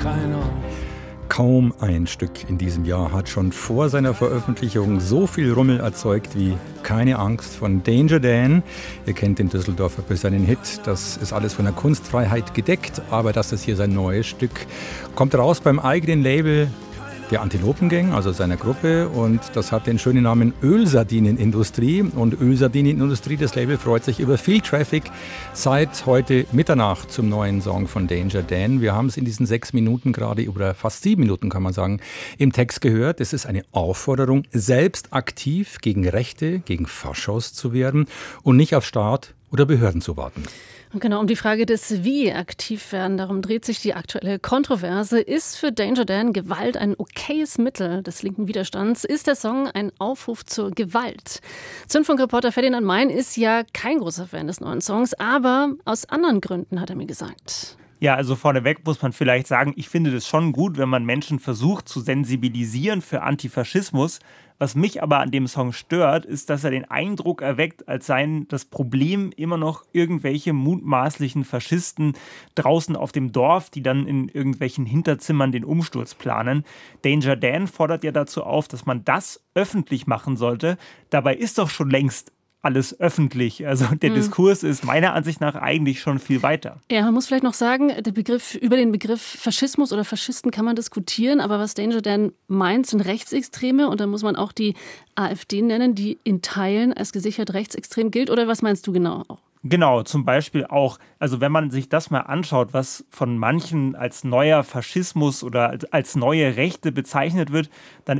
Kaum ein Stück in diesem Jahr hat schon vor seiner Veröffentlichung so viel Rummel erzeugt wie Keine Angst von Danger Dan. Ihr kennt den Düsseldorfer für seinen Hit. Das ist alles von der Kunstfreiheit gedeckt, aber das ist hier sein neues Stück. Kommt raus beim eigenen Label der Antilopengang, also seiner Gruppe, und das hat den schönen Namen Ölsardinenindustrie. Und Ölsardinenindustrie, das Label, freut sich über viel Traffic seit heute Mitternacht zum neuen Song von Danger Dan. Wir haben es in diesen 6 Minuten gerade, oder fast 7 Minuten kann man sagen, im Text gehört. Es ist eine Aufforderung, selbst aktiv gegen Rechte, gegen Faschos zu werden und nicht auf Staat oder Behörden zu warten. Und genau, um die Frage des Wie aktiv werden, darum dreht sich die aktuelle Kontroverse. Ist für Danger Dan Gewalt ein okayes Mittel des linken Widerstands? Ist der Song ein Aufruf zur Gewalt? Zündfunkreporter Ferdinand Mein ist ja kein großer Fan des neuen Songs, aber aus anderen Gründen, hat er mir gesagt. Ja, also vorneweg muss man vielleicht sagen, ich finde das schon gut, wenn man Menschen versucht zu sensibilisieren für Antifaschismus. Was mich aber an dem Song stört, ist, dass er den Eindruck erweckt, als seien das Problem immer noch irgendwelche mutmaßlichen Faschisten draußen auf dem Dorf, die dann in irgendwelchen Hinterzimmern den Umsturz planen. Danger Dan fordert ja dazu auf, dass man das öffentlich machen sollte. Dabei ist doch schon längst alles öffentlich. Also der Diskurs ist meiner Ansicht nach eigentlich schon viel weiter. Ja, man muss vielleicht noch sagen, über den Begriff Faschismus oder Faschisten kann man diskutieren, aber was Danger Dan meint, sind Rechtsextreme, und da muss man auch die AfD nennen, die in Teilen als gesichert rechtsextrem gilt. Oder was meinst du genau auch? Genau, zum Beispiel auch, also wenn man sich das mal anschaut, was von manchen als neuer Faschismus oder als neue Rechte bezeichnet wird, dann